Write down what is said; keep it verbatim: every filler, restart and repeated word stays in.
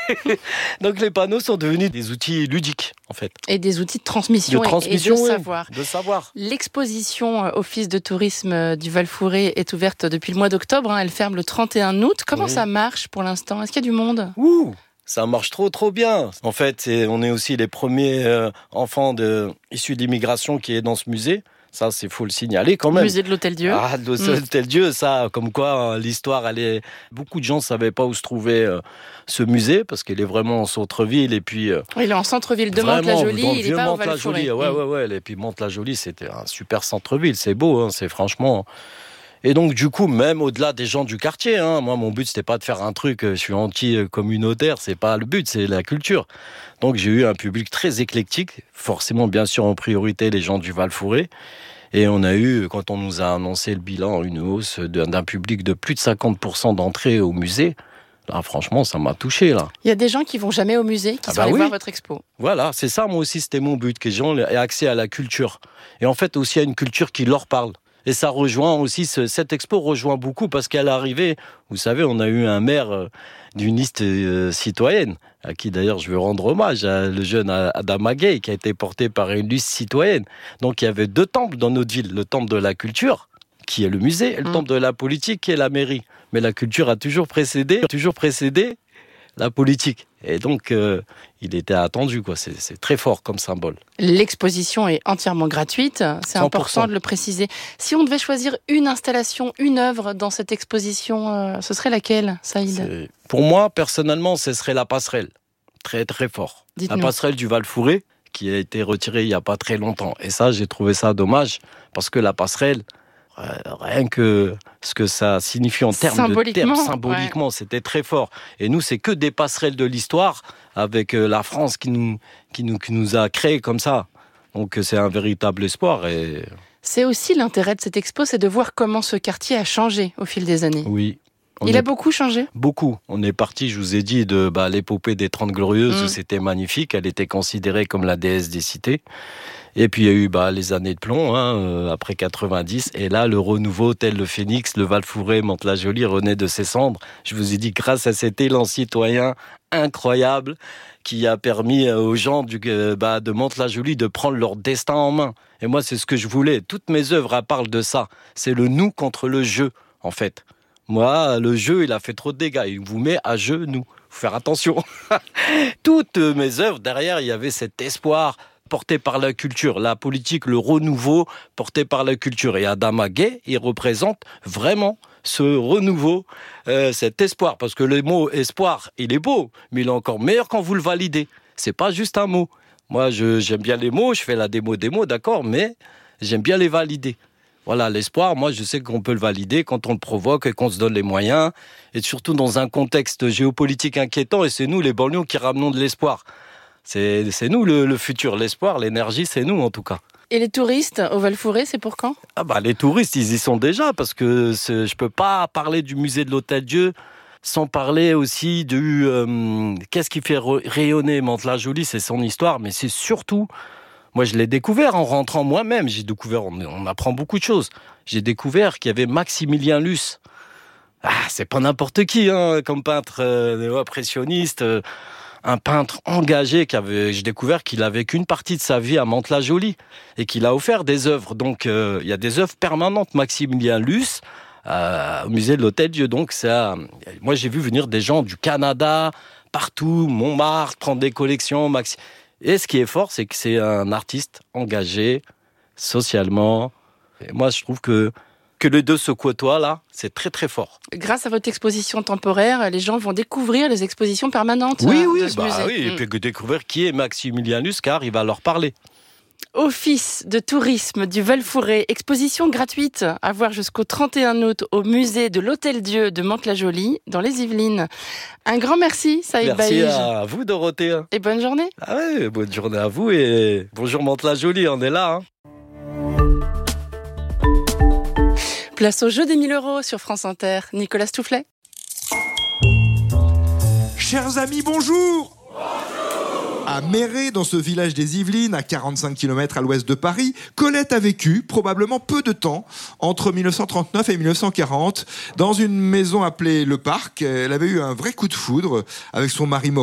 Donc les panneaux sont devenus des outils ludiques, en fait. Et des outils de transmission, de transmission et de oui, savoir. De savoir. L'exposition Office de tourisme du Val-Fouré est ouverte depuis le mois d'octobre. Hein. Elle ferme le trente et un août. Comment oui. ça marche pour l'instant? Est-ce qu'il y a du monde? Ouh, ça marche trop, trop bien. En fait, c'est, on est aussi les premiers euh, enfants de, issus d'immigration qui est dans ce musée. Ça, c'est faut le signaler quand même. Musée de l'Hôtel-Dieu. Ah, de l'Hôtel-Dieu, ça, comme quoi l'histoire, elle est. Beaucoup de gens ne savaient pas où se trouvait euh, ce musée parce qu'il est vraiment en centre-ville et puis. Euh, oui, il est en centre-ville de Mantes-la-Jolie, il n'est pas au Val-Fouré. Ouais, ouais, ouais. Et puis Mantes-la-Jolie, c'était un super centre-ville, c'est beau, hein, c'est franchement. Et donc, du coup, même au-delà des gens du quartier, hein, moi, mon but, c'était pas de faire un truc, je suis anti-communautaire, c'est pas le but, c'est la culture. Donc, j'ai eu un public très éclectique, forcément, bien sûr, en priorité, les gens du Val-Fouré. Et on a eu, quand on nous a annoncé le bilan, une hausse d'un public de plus de cinquante pour cent d'entrée au musée. Là, franchement, ça m'a touché, là. Il y a des gens qui vont jamais au musée, qui ah sont bah allés oui. voir votre expo. Voilà, c'est ça, moi aussi, c'était mon but, que les gens aient accès à la culture. Et en fait, aussi à une culture qui leur parle. Et ça rejoint aussi, ce, cette expo rejoint beaucoup parce qu'à l'arrivée, vous savez, on a eu un maire euh, d'une liste euh, citoyenne, à qui d'ailleurs je veux rendre hommage, à le jeune Adama Gaye, qui a été porté par une liste citoyenne. Donc il y avait deux temples dans notre ville, le temple de la culture, qui est le musée, et le mmh. temple de la politique, qui est la mairie. Mais la culture a toujours précédé, toujours précédé la politique. Et donc, euh, il était attendu, quoi. C'est, c'est très fort comme symbole. L'exposition est entièrement gratuite, c'est cent pour cent. Important de le préciser. Si on devait choisir une installation, une œuvre dans cette exposition, euh, ce serait laquelle, Saïd ? C'est... Pour moi, personnellement, ce serait la passerelle. Très, très fort. Dites-nous. La passerelle du Val-Fouré, qui a été retirée il n'y a pas très longtemps. Et ça, j'ai trouvé ça dommage, parce que la passerelle, rien que ce que ça signifie en termes de termes, symboliquement, ouais. c'était très fort. Et nous, c'est que des passerelles de l'histoire avec la France qui nous, qui nous, qui nous a créés comme ça. Donc c'est un véritable espoir. Et... C'est aussi l'intérêt de cette expo, c'est de voir comment ce quartier a changé au fil des années. Oui. Il est... a beaucoup changé ? Beaucoup. On est parti, je vous ai dit, de bah, l'épopée des Trente Glorieuses, mmh. où c'était magnifique. Elle était considérée comme la déesse des cités. Et puis il y a eu bah, les années de plomb, hein, euh, après quatre-vingt-dix. Et là, le renouveau, tel le phénix, le Val-Fouré, Mantes-la-Jolie renaît de ses cendres. Je vous ai dit, grâce à cet élan citoyen incroyable qui a permis aux gens du, euh, bah, de Mantes-la-Jolie de prendre leur destin en main. Et moi, c'est ce que je voulais. Toutes mes œuvres, elles parlent de ça. C'est le nous contre le je, en fait. Moi, le jeu, il a fait trop de dégâts. Il vous met à genoux. Faut faire attention. Toutes mes œuvres, derrière, il y avait cet espoir porté par la culture, la politique, le renouveau porté par la culture. Et Adama Gaye, il représente vraiment ce renouveau, euh, cet espoir. Parce que le mot espoir, il est beau, mais il est encore meilleur quand vous le validez. C'est pas juste un mot. Moi, je, j'aime bien les mots, je fais la démo des mots, d'accord, mais j'aime bien les valider. Voilà, l'espoir, moi, je sais qu'on peut le valider quand on le provoque et qu'on se donne les moyens. Et surtout dans un contexte géopolitique inquiétant. Et c'est nous, les banlieues, qui ramenons de l'espoir. C'est, c'est nous le, le futur, l'espoir, l'énergie, c'est nous en tout cas. Et les touristes au Val-Fouré, c'est pour quand ? Ah bah les touristes, ils y sont déjà parce que c'est, je peux pas parler du musée de l'Hôtel-Dieu sans parler aussi du euh, qu'est-ce qui fait rayonner Mantes-la-Jolie, c'est son histoire, mais c'est surtout, moi je l'ai découvert en rentrant moi-même, j'ai découvert, on, on apprend beaucoup de choses. J'ai découvert qu'il y avait Maximilien Luce. Ah, c'est pas n'importe qui, hein, comme peintre euh, néo-impressionniste. Euh, un peintre engagé qui avait, j'ai découvert qu'il a vécu une partie de sa vie à Mantes-la-Jolie et qu'il a offert des œuvres. Donc, euh, il y a des œuvres permanentes. Maximilien Luce, euh, au musée de l'Hôtel-Dieu. Donc, ça, moi, j'ai vu venir des gens du Canada, partout, Montmartre, prendre des collections. Maxi... Et ce qui est fort, c'est que c'est un artiste engagé socialement. Et moi, je trouve que que les deux se côtoient, là, c'est très très fort. Grâce à votre exposition temporaire, les gens vont découvrir les expositions permanentes oui, oui, de ce bah musée. Oui, mmh. et puis découvrir qui est Maximilien Luce, car il va leur parler. Office de tourisme du Val-Fouré, exposition gratuite à voir jusqu'au trente et un août au musée de l'Hôtel-Dieu de Mantes-la-Jolie, dans les Yvelines. Un grand merci, Saïd Baïj. Merci à vous, Dorothée. Et bonne journée. Ah ouais, bonne journée à vous et bonjour Mantes-la-Jolie, on est là. Hein. Place au jeu des mille euros sur France Inter. Nicolas Stoufflet. Chers amis, bonjour. Bonjour. À Méré, dans ce village des Yvelines, à quarante-cinq kilomètres à l'ouest de Paris, Colette a vécu probablement peu de temps, entre mille neuf cent trente-neuf et mille neuf cent quarante, dans une maison appelée Le Parc. Elle avait eu un vrai coup de foudre avec son mari Maurice.